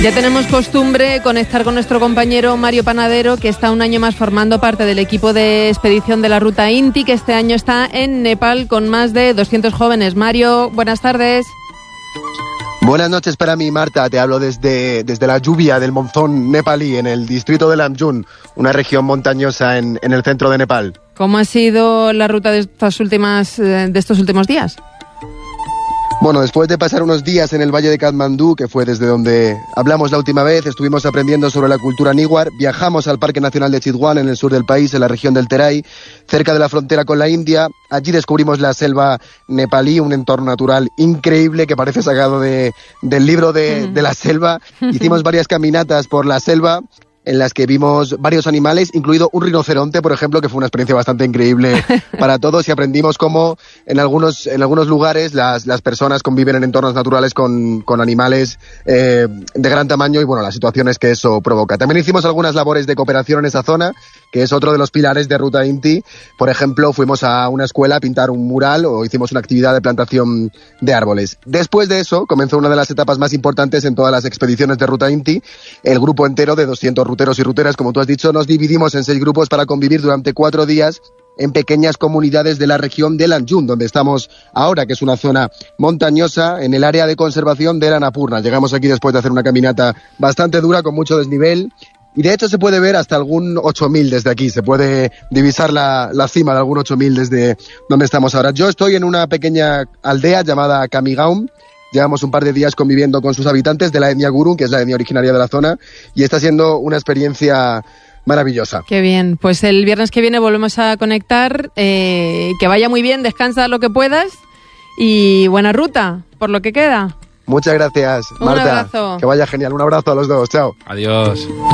Ya tenemos costumbre conectar con nuestro compañero Mario Panadero, que está un año más formando parte del equipo de expedición de la Ruta Inti, que este año está en Nepal con más de 200 jóvenes. Mario, buenas tardes. Buenas noches para mí, Marta. Te hablo desde la lluvia del monzón nepalí en el distrito de Lamjung, una región montañosa en el centro de Nepal. ¿Cómo ha sido la ruta de estos últimos días? Bueno, después de pasar unos días en el valle de Katmandú, que fue desde donde hablamos la última vez, estuvimos aprendiendo sobre la cultura Newar, viajamos al Parque Nacional de Chitwan, en el sur del país, en la región del Terai, cerca de la frontera con la India. Allí descubrimos la selva nepalí, un entorno natural increíble que parece sacado del libro de la selva. Hicimos varias caminatas por la selva, en las que vimos varios animales, incluido un rinoceronte, por ejemplo, que fue una experiencia bastante increíble para todos, y aprendimos cómo en algunos lugares las personas conviven en entornos naturales con animales de gran tamaño y, bueno, las situaciones que eso provoca. También hicimos algunas labores de cooperación en esa zona, que es otro de los pilares de Ruta Inti. Por ejemplo, fuimos a una escuela a pintar un mural o hicimos una actividad de plantación de árboles. Después de eso, comenzó una de las etapas más importantes en todas las expediciones de Ruta Inti. El grupo entero de 200 ruteros y ruteras, como tú has dicho, nos dividimos en 6 grupos para convivir durante 4 días en pequeñas comunidades de la región de Lamjung, donde estamos ahora, que es una zona montañosa en el área de conservación de la Annapurna. Llegamos aquí después de hacer una caminata bastante dura, con mucho desnivel, y de hecho se puede ver hasta algún 8000 desde aquí, se puede divisar la cima de algún 8000 desde donde estamos ahora. Yo estoy en una pequeña aldea llamada Kamigaum. Llevamos un par de días conviviendo con sus habitantes de la etnia Gurung, que es la etnia originaria de la zona, y está siendo una experiencia maravillosa. Qué bien, pues el viernes que viene volvemos a conectar, que vaya muy bien, descansa lo que puedas y buena ruta, por lo que queda. Muchas gracias, Marta. Un abrazo. Que vaya genial, un abrazo a los dos, chao. Adiós.